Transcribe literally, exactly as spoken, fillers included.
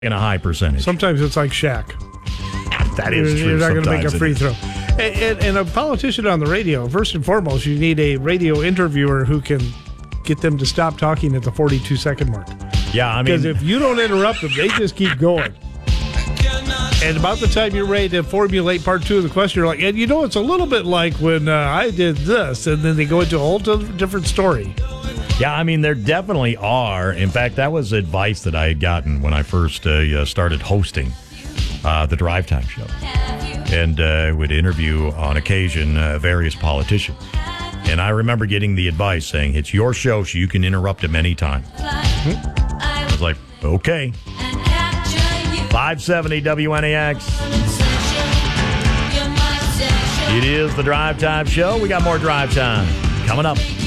in a high percentage. Sometimes it's like Shaq. That is you're, true. You're not going to make a free it throw. And, and, and a politician on the radio, first and foremost, you need a radio interviewer who can get them to stop talking at the forty-two second mark. Yeah, I mean, because if you don't interrupt them, they just keep going. And about the time you're ready to formulate part two of the question, you're like, and you know, it's a little bit like when uh, I did this, and then they go into a whole different story. Yeah, I mean, there definitely are. In fact, that was advice that I had gotten when I first uh, started hosting uh, the Drive Time Show. And uh, would interview, on occasion, uh, various politicians. And I remember getting the advice saying, it's your show, so you can interrupt them anytime. Mm-hmm. I was like, okay. five seventy W N A X. It is the Drive Time Show. We got more Drive Time coming up.